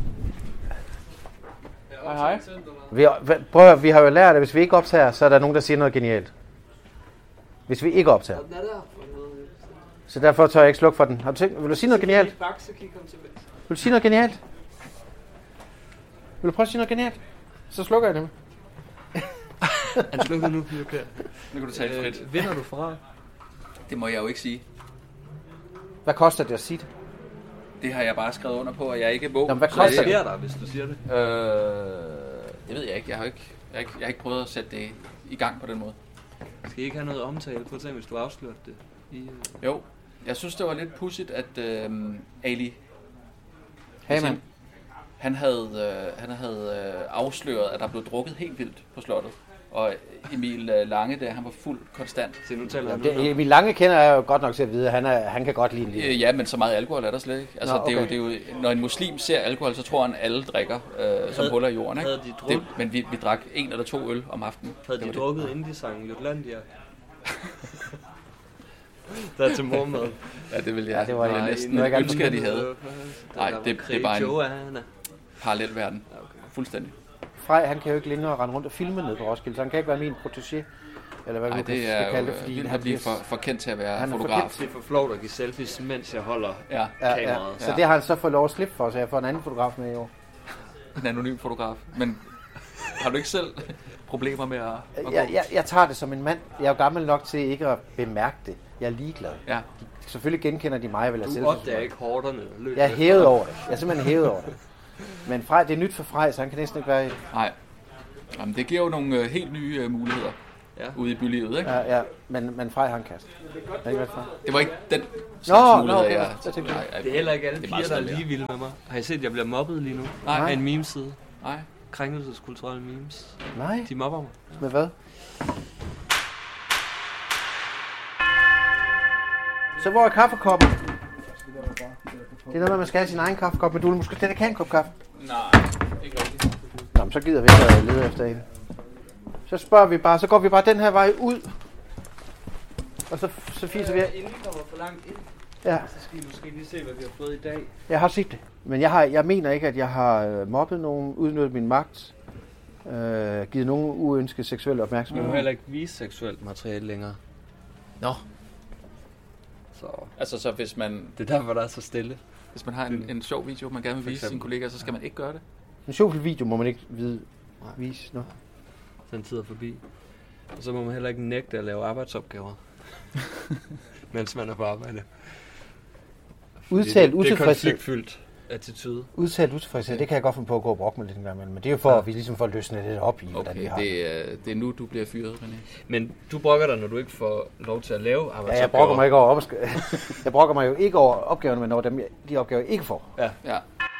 Hej, hej. Vi, prøv at, vi har jo lært, at hvis vi ikke optager, så er der nogen, der siger noget genialt. Hvis vi ikke optager. Så derfor tør jeg ikke slukke for den. Har du tænkt, vil du sige noget genialt? Vil du sige noget genialt? Vil du prøve at sige noget genialt? Så slukker jeg dem. Han slukker nu, okay. Nu kan du tale frit. Øh, vinder du fra? Det må jeg jo ikke sige. Hvad koster det at sige det? Det har jeg bare skrevet under på, at jeg ikke må. Jamen, hvad koster det? Hvad sker der, hvis du siger det? Øh, det ved jeg ikke. Jeg har ikke, jeg har ikke, jeg har ikke prøvet at sætte det i gang på den måde. Skal I ikke have noget omtale på det, hvis du afslørte det? I, uh... Jo. Jeg synes, det var lidt pudsigt, at øh, Ali Hamann, han havde, øh, han havde øh, afsløret, at der blev drukket helt vildt på slottet. Og Emil Lange, der, han var fuld konstant. Se, nu taler ja, det, Emil Lange kender jeg jo godt nok til at vide, at han, er, han kan godt lide en lille. Ja, men så meget alkohol er der slet ikke. Altså, Nå, okay. det, er jo, det er jo, når en muslim ser alkohol, så tror han, alle drikker øh, som huller i jorden. Ikke? Havde de drukket? Det, men vi, vi drak en eller to øl om aftenen. Havde de drukket, det. Inden de sang Jutlandia? Der er til mormad. Ja, det ville jeg, ja, det var jeg næsten jeg ønske, at de havde. Nej, det, det er bare en parallel verden. Fuldstændig. Frej, han kan jo ikke længere rende rundt og filme ned på Roskilde, så han kan ikke være min protégé. Eller hvad Ej, vi det skal er kalde jo det, fordi vildt han at blive for, for kendt til at være han fotograf. Det er for flot at give selfies, mens jeg holder ja. kameraet. Ja, ja. Så det har han så fået lov at slippe for, så jeg får en anden fotograf med i år. En anonym fotograf. Men har du ikke selv problemer med at, at jeg, jeg, jeg tager det som en mand. Jeg er jo gammel nok til ikke at bemærke det. Jeg er ligeglad. Ja. Selvfølgelig genkender de mig, vel jeg selv. Du opdager ikke hårderne. Jeg er hævet over det. Jeg er simpelthen hævet over det. Men Frej, det er nyt for Frej, så han kan næsten ikke være i. Nej. Jamen, det giver jo nogle uh, helt nye uh, muligheder ja. Ude i bylivet, ikke? Ja, ja. Men, men Frej har en kast. Det var ikke den slags Nå, muligheder, okay. jeg... jeg tænkte, nej, det er heller ikke alle piger, der er lige vilde med mig. Har I set, at jeg bliver mobbet lige nu? Nej. Af en memeside. Nej. Krænkelseskulturelle memes. Nej. De mobber mig. Med hvad? Så hvor er kaffekoppen? Det er noget, man skal have sin egen kaffekop, men du vil måske slet ikke have en kop kaffe. Nej, ikke rigtigt. Nå, men så gider vi ikke at lede efter en. Så spørger vi bare, så går vi bare den her vej ud. Og så, så fiser vi... Inden vi kommer for langt ind, ja. så skal vi måske lige se, hvad vi har fået i dag. Jeg har set det. Men jeg, har, jeg mener ikke, at jeg har mobbet nogen, udnyttet min magt, øh, givet nogen uønsket seksuel opmærksomhed. Vi må heller ikke vise seksuelt materiale længere. Nå. Så. Altså så hvis man... Det er derfor, der er så stille. Hvis man har en, en sjov video, man gerne vil vise sine kollegaer, så skal man ikke gøre det. En sjov video må man ikke vide, vise. No. Den tid er forbi. Og så må man heller ikke nægte at lave arbejdsopgaver, mens man er på arbejde. Udtalt det, utilfredshed. Det er konfliktfyldt attitude. Udtalt utilfredshed, det kan jeg godt finde på at gå og brokke med lidt en gang imellem. Men det er jo for, ja. at vi ligesom får løsnet lidt op i, hvordan okay, vi har det. Er, det er nu, du bliver fyret, René. Men du brokker dig, når du ikke får lov til at lave arbejdsopgaver. Ja, jeg brokker mig ikke over jeg brokker mig jo ikke over opgaverne, men over dem, de opgaver, jeg ikke får. Ja. Ja.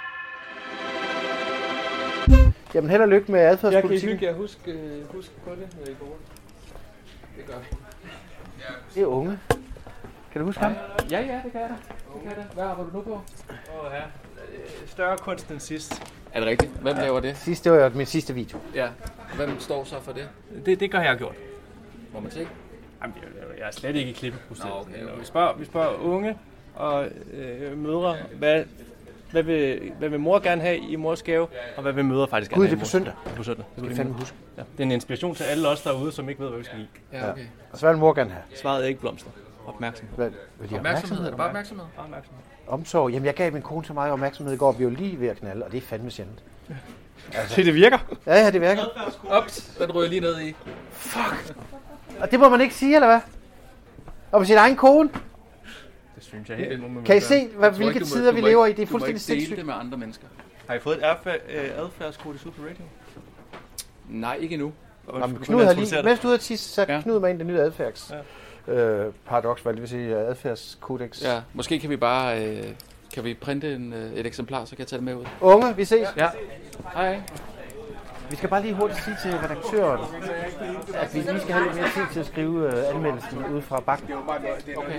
Jamen held og lykke med adfærdspolitikken. Jeg kan ikke huske, uh, huske på det, når I går rundt. Det gør vi. Det er unge. Kan du huske ham? Ja, ja, det kan jeg da. Det kan jeg da. Hvad arbejder du nu på? Åh oh, ja. Større kunst end sidst. Er det rigtigt? Hvem laver det? Sidst, det var jo min sidste video. Ja. Hvem står så for det? Det, det gør jeg gjort. Må man se? Jamen, jeg, jeg er slet ikke i klippeprocessen. Nå, okay, okay. Vi, spørger, vi spørger unge og øh, mødre, hvad, hvad, vil, hvad vil mor gerne have i mors gave, og hvad vil mødre faktisk gerne Gud, have det er på søndag. på søndag. Det skal vi fandme huske. Ja, det er en inspiration til alle os derude, som ikke ved, hvad vi skal give. Ja, okay. Og så vil mor gerne have. Svaret er ikke blomster. Opmærksomhed. Hvad, hvad de Opmærksomhed? Er det bare opmærksomhed? Bare opmærksomhed. Omsorg. Jamen, jeg gav min kone så meget opmærksomhed i går, vi var lige ved at knalde, og det er fandme sjældent. Altså. Det virker. Ja, ja, det virker. Ups, den ryger lige ned i. Fuck. Og det må man ikke sige, eller hvad? Og på sin egen kone? Det synes jeg helt. Må Kan I se, hvad, hvilke ikke, tider vi lever i? Det er fuldstændig sindssygt. Du må ikke dele sindssygt. det med andre mennesker. Har I fået et adfærd, adfærdskodex ud på radio? Nej, ikke endnu. Jamen, Knud har lige, mens du ud af tisse, så ja. Knud mig ind det nye adfærds. Ja. Øh, paradoks, hvad det vil sige, adfærdskodex. Ja, måske kan vi bare, øh, kan vi printe en, øh, et eksemplar, så kan jeg tage det med ud. Unge, vi ses. Ja. Hej. Vi skal bare lige hurtigt sige til redaktøren, at vi lige skal have lidt mere tid til at skrive uh, anmeldelsen ude fra bakken. Okay.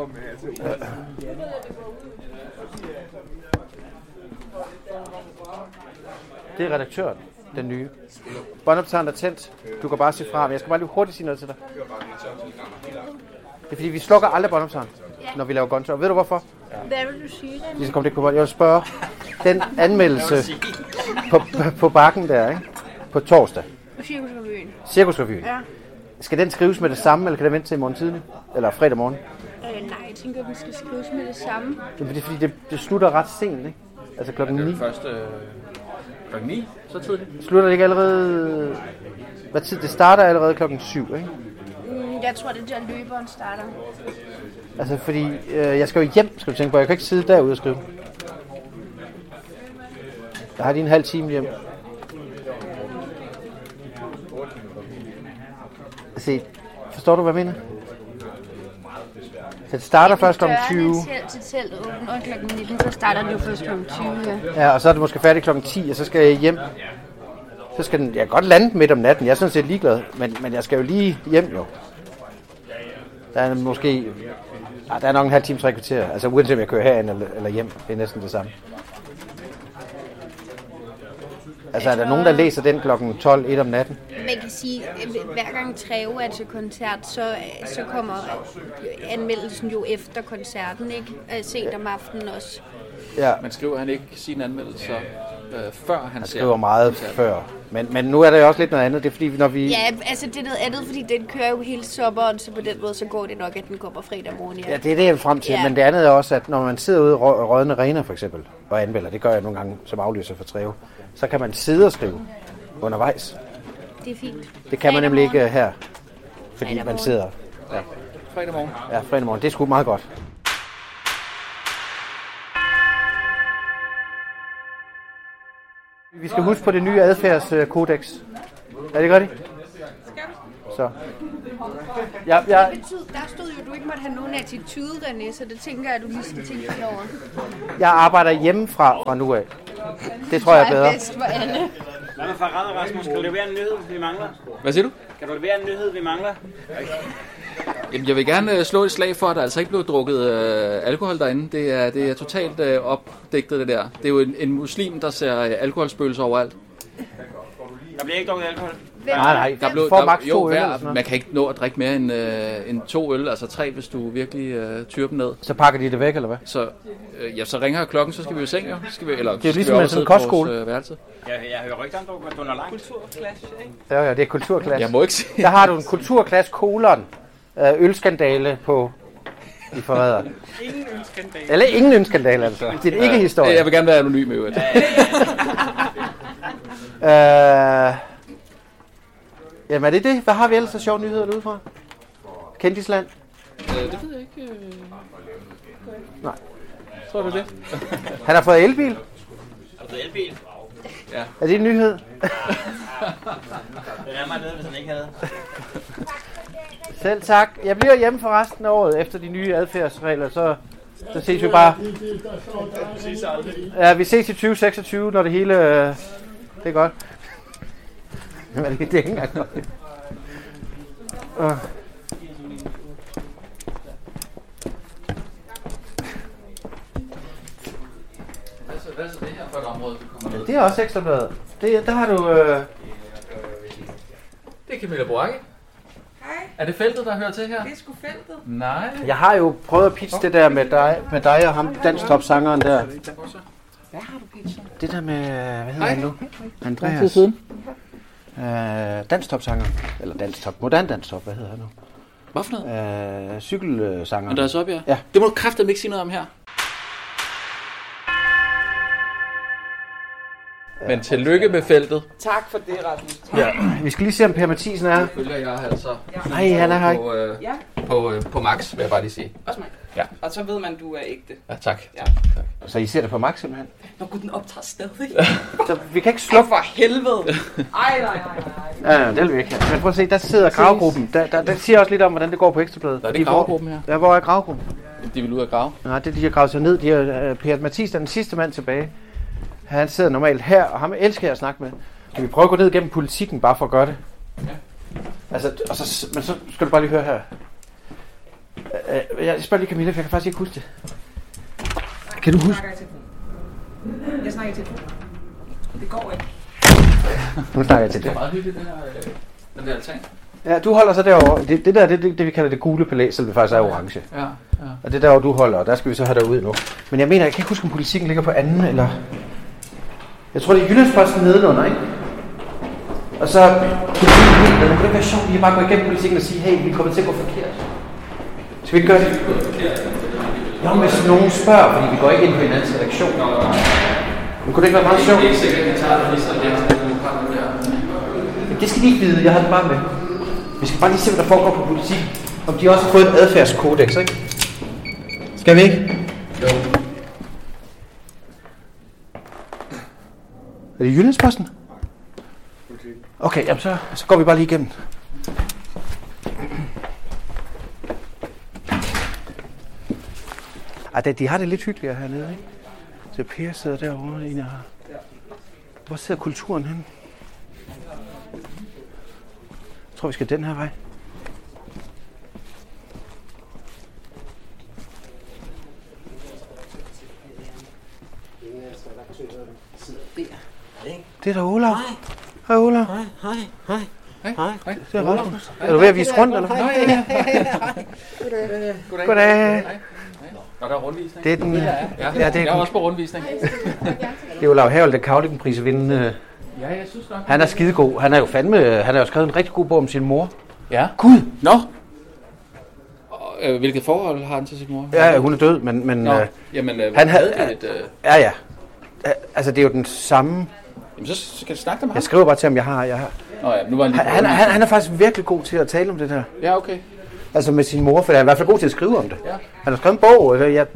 Det er redaktøren, den nye. Båndoptageren er tændt. Du kan bare sige fra, men jeg skal bare lige hurtigt sige noget til dig. Det er fordi, vi slukker aldrig båndoptageren, når vi laver gonto. Ved du hvorfor? Hvad vil du sige det? Vi skal komme det på bånd. Jeg vil spørge, den anmeldelse på, på bakken der, ikke? På torsdag. Cirkusrevyen. Cirkusrevyen. Ja. Skal den skrives med det samme, eller kan den vente til i morgen tidlig? Eller fredag morgen? Øh, nej, jeg tænker, at vi skal skrives med det samme. Det er fordi, det, det slutter ret sent, ikke? Altså klokken ni. Først øh, klokken ni, så tidligt. Slutter det ikke allerede... Hvad tid? Det starter allerede klokken syv, ikke? Mm, jeg tror, det er der løberen starter. Altså, fordi øh, jeg skal jo hjem, skal du tænke på. Jeg kan ikke sidde derude og skrive. Jeg har lige en halv time hjem. Se, forstår du, hvad jeg mener? Så det starter først klokken tyve. Dørene til teltet åbner klokken nitten, så starter det jo først klokken tyve. Ja. Ja, og så er det måske færdigt klokken ti, og så skal jeg hjem. Så skal den... Jeg kan godt lande midt om natten, jeg er sådan set ligeglad. Men, men jeg skal jo lige hjem, jo. Der er måske... Ah, der er nok en halv time, tre kvarter. Altså uanset om jeg kører herind eller, eller hjem. Det er næsten det samme. Altså er der nogen, der læser den klokken tolv, et om natten? Man kan sige, at hver gang Treve er til koncert, så, så kommer anmeldelsen jo efter koncerten, ikke? Sent om aftenen også. Ja. Men skriver han ikke sine anmeldelser øh, før han, han ser skriver meget koncerten. Før. Men, men nu er der jo også lidt noget andet. Det er fordi, når vi... Ja, altså det er noget andet, fordi den kører jo hele sommeren, så på den måde, så går det nok, at den kommer fredag morgen. Ja, ja det er det, jeg vil frem til. Ja. Men det andet er også, at når man sidder ude i Rødne Arena for eksempel, og anmelder, det gør jeg nogle gange som afløser for Treve, så kan man sidde og skrive undervejs. Det er fint. Det kan man nemlig ikke her, fordi man sidder... Ja. Fredag morgen. Ja, fredag morgen. Det er sgu meget godt. Vi skal huske på det nye adfærdskodex. Er det rigtigt? Så. Ja, ja. Det betyder, der stod jo, at du ikke måtte have nogen attitude, René, så det tænker jeg, at du lige skal tænke over. Jeg arbejder hjemmefra fra nu af. Det tror jeg er bedre. Bedst for alle. Hvad med Farad, Rasmus? Kan du levere en nyhed, vi mangler? Hvad siger du? Kan du levere en nyhed, vi mangler? Jamen, jeg vil gerne uh, slå et slag for, at der altså ikke blev drukket uh, alkohol derinde. Det er, det er totalt uh, opdigtet, det der. Det er jo en, en muslim, der ser uh, alkoholspøgelser overalt. Der bliver ikke drukket alkohol? Nej, nej, der blev, får der, maks jo, to øl hver, eller sådan noget. man kan ikke nå at drikke mere end, øh, end to øl, altså tre, hvis du virkelig øh, tyrer dem ned. Så pakker de det væk, eller hvad? Så, øh, ja, så ringer klokken, så skal vi jo i seng, jo. Skal vi, eller, det er jo ligesom med sådan en kostskole. Øh, værelse. Jeg, jeg hører rygter om, du er langt. Kulturklasse, ikke? Ja, ja, det er kulturklasse. Jeg må ikke sige. Der har du en kulturklasse kolon. Ølskandale på i forræder. Ingen ølskandale. Eller ingen ølskandale, altså. Det er ikke historie. Jeg vil gerne være anonym med det. øh, jamen er det det? Hvad har vi ellers så sjove nyheder derude fra? Kendisland? Øh, det ved jeg ikke. Øh... Nej. Tror du det? Han har fået elbil. Har du fået elbil? Ja. Er det en nyhed? Det er mig nede, hvis han ikke havde. Selv tak. Jeg bliver hjemme for resten af året efter de nye adfærdsregler, så, så ses vi bare. Ja, vi ses i tyve seksogtyve, når det hele... Øh, det er godt. Men det, det er ikke engang godt. Uh. Hvad er så det her for et område, du kommer ned? Det er også Ekstrabladet. Det, der har du... Øh... Det er Camilla Boracke. Hej. Er det feltet, der hører til her? Det er sgu feltet. Nej. Jeg har jo prøvet at pitche det der med dig, med dig og ham, danstop-sangeren der. Hvad har du pitchet? Det der med, hvad hedder Hej. han nu? Andreas. Lang tid siden. Øh, danstop-sangeren. Eller danstop, modern danstop, hvad hedder han nu? Hvad for noget? Øh, cykelsangeren. Andreas Op, ja. Ja. Det må du kraftedeme ikke sige noget om her. Men tillykke med feltet. Tak for det, Rasmus. Ja. Vi skal lige se, om Per Mathisen er her. Følger jeg altså. Nej, han er her ikke. På, øh, Ja, på, øh, på Max, vil jeg bare lige sige. også mig. Ja. Og så ved man, at du er ægte. Ja, tak. Ja. tak. Så I ser det på Max simpelthen? Nå gud, den optager stadig. Så vi kan ikke Sluk slukke. for helvede. Ej, nej, nej, nej. Ja, det vil vi ikke. Men prøv at se, der sidder gravgruppen. Der, der, der siger også lidt om, hvordan det går på Ekstrabladet. Der er De det hvor- gravgruppen her. Ja, hvor er gravgruppen? De vil ud af grave. Nej, det er de har gravet sig ned. De har, uh, Per Mathisen er den sidste mand tilbage. Han sidder normalt her, og ham elsker jeg at snakke med. Kan vi prøve at gå ned gennem politikken, bare for at gøre det? Ja. Altså, og så, men så skal du bare lige høre her. Uh, jeg spørger lige Camilla, for jeg kan faktisk ikke huske det. Kan du huske? Jeg snakker i telefon. Det går ikke. Nu snakker jeg til Det er det. meget hyggeligt, den her, øh, den der altan. Ja, du holder så derovre. Det, det der, det, det, det vi kalder det gule palæ, som det faktisk er orange. Ja, ja. Og det er der, hvor du holder, og der skal vi så have dig ud nu. Men jeg mener, jeg kan ikke huske, om politikken ligger på anden, eller... Jeg tror, det er Jyllandsposten nedenunder, ikke? Og så... Politikken helt, det kunne ikke være sjovt, vi kan bare gå igennem politikken og sige, hey, vi kommer til at gå forkert. Skal vi ikke gøre det? Jo, men hvis nogen spørger, fordi vi går ikke ind på hinandens redaktion. Men kunne det ikke være meget sjovt? Det er ikke sikkert, at vi tager det lige så lidt, at du har den der. Men det skal de ikke vide, jeg har det bare med. Vi skal bare lige se, hvad der foregår på politikken. Om de også har fået et adfærdskodex, ikke? Skal vi ikke? Jo. Er det Jyllandsposten? Okay, jamen så, så går vi bare lige igennem. Ej, det, de har det lidt hyggeligere hernede, ikke? Så Per sidder derovre, en af her. Hvor sidder kulturen henne? Jeg tror, vi skal den her vej. Det er da Olav. Hej Olav. Hej, hej, hej. Hej. Hej. Det er Rasmus. Er du ved at vise rundt, eller hvad? Goddag. Goddag. Og der er rundvisning. Det er den... Ja, Ja, det jeg er er, også på rundvisning. det er Olav Havel, der Kavlikken-pris vindende. Ja, jeg synes nok. Han er skidegod. Han er jo fandme... Han har jo skrevet en rigtig god bog om sin mor. Ja. Gud! Nå. Og, øh, hvilket forhold har han til sin mor? Ja, hun er død, men... men Nå, øh, jamen, øh, han havde havde- det et... Øh... ja, ja. Altså, det er jo den samme... Jamen, så skal du snakke med ham. Jeg skriver bare til ham, jeg har... Jeg har. Nå ja, nu var han lige Han, han, han, han er faktisk virkelig god til at tale om det der. Ja, okay. Altså med sin mor, for han er i hvert fald god til at skrive om det. Ja. Han har skrevet en bog, og jeg...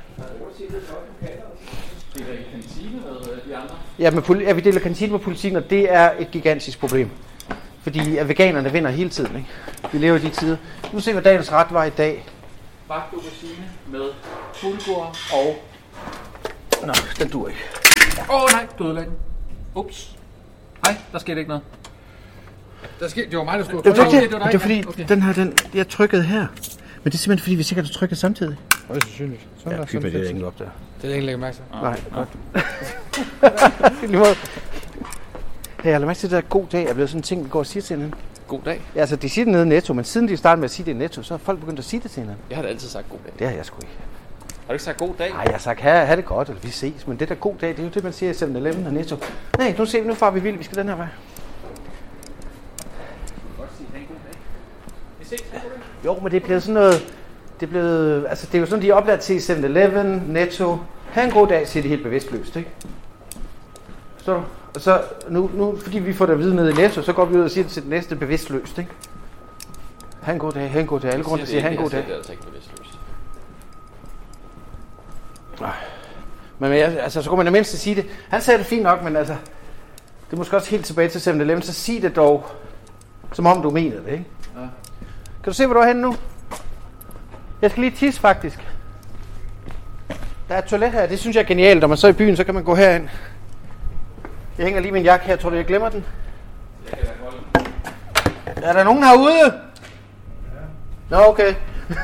Ja, med poli- ja, vi deler kantine med politikken, og det er et gigantisk problem. Fordi at veganerne vinder hele tiden, ikke? Vi lever i de tider. Nu ser vi, hvad dagens ret var i dag. Bagt aubergine med bulgur og... Nå, den dur ikke. Åh oh, nej, du ødelagde den. Ups. Nej, der skete ikke noget. Der skete, det var mig, der stod. Det var, Okay, det, det, det er fordi, okay. Den her, den, jeg trykkede her. Men det er simpelthen fordi, vi sikkert har trykket samtidig. Det er sandsynligt. Sådan Ja, det er ikke op der. Det er ikke lægge mærke til. Nej, godt. Lige måde. Hey, jeg har mærke til, at det der god dag er blevet sådan en ting, vi går og siger til hinanden. God dag? Ja, altså de siger det nede i Netto, men siden de startede med at sige det i Netto, så har folk begyndt at sige det til hinanden. Jeg har da altid sagt god dag. Det har jeg sgu ikke. Har du ikke sagt god dag? Nej, jeg har sagt, ha, ha det godt, eller vi ses. Men det der god dag, det er jo det, man siger i seven eleven og Netto. Nej, nu ser vi, nu får vi vildt, vi skal den her vej. Jo, men det er blevet sådan noget... Det er blevet... Altså, det er jo sådan, de er oplært til seven eleven, Netto. Ha' en god dag, siger de helt bevidstløst, ikke? Forstår du? Og så, nu, nu, fordi vi får det at vide nede i Netto, så går vi ud og siger det til den næste bevidstløst, ikke? Ha' en god dag, ha' en god dag. Alle grunde siger, ha' en god dag. Det er altså ikke bevidstløst. Men altså, så kunne man da mindst sige det. Han sagde det fint nok, men altså... Det er måske også helt tilbage til seven eleven, så sig det dog, som om du mener det, ikke? Ja. Kan du se, hvor du er henne nu? Jeg skal lige tisse, faktisk. Der er et toilet her, det synes jeg er genialt. Når man så er i byen, så kan man gå herind. Jeg hænger lige min jakke her, tror du, jeg glemmer den? Er der nogen herude? Ja. Nå, okay.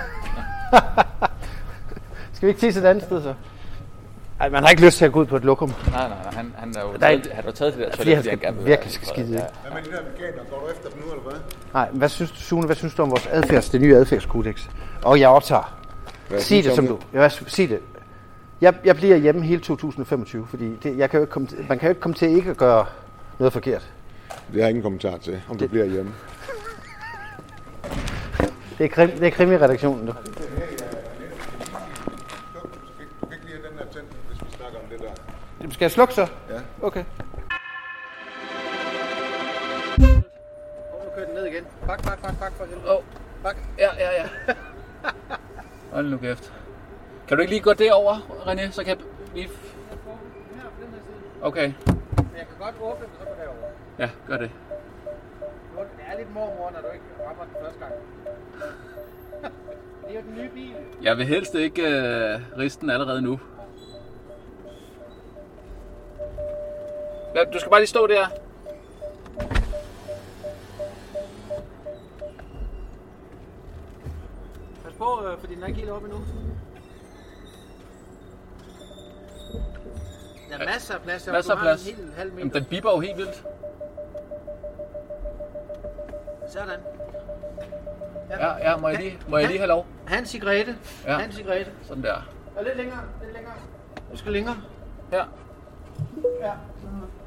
Skal vi ikke tisse et andet sted, så? Ej, man har ikke lyst til at gå ud på et lokum. Nej, nej, nej. Han, han er jo der taget, han har taget det der toilet, fordi han gerne vil virkelig skal skide. Hvad med de der veganer? Går du efter dem nu, eller hvad? Nej, hvad synes du, Sune, hvad synes du om vores adfærds, det nye adfærdskodex? Og jeg optager. Sig det, som du. Jeg sig det. Jeg, jeg bliver hjemme hele to tusind femogtyve, fordi det, jeg kan jo ikke komme til, man kan jo ikke komme til ikke at gøre noget forkert. Det har jeg ingen kommentar til, om det... du bliver hjemme. Det er, krim, det er krimi-redaktionen, du. Du kan ikke lige have den her tændt, hvis vi snakker om det der. Jamen, skal jeg slukke så? Ja. Okay. Nu kører den ned igen. Bak, bak, bak, bak for helvede. Åh. Bak. Ja, ja, ja. Hold nu kæft. Kan du ikke lige gå derover, René? Så kan jeg lige... Okay. Men jeg kan godt åbne den, så gå derover. Ja, gør det. Det er lidt mormor, når du ikke rammer den første gang. Det er jo den nye bil. Jeg vil helst ikke uh, riste den allerede nu. Ja, du skal bare lige stå der. Pas på, øh, fordi den er ikke helt oppe endnu. Der er masser af plads. Masser af plads. En hel, halv meter. Jamen, den bipper jo helt vildt. Sådan. Ja, ja, må jeg lige, må jeg lige have lov? Han cigarette. Ja. Han cigarette. Sådan der. Og lidt længere, lidt længere. Du skal længere. Ja. Ja.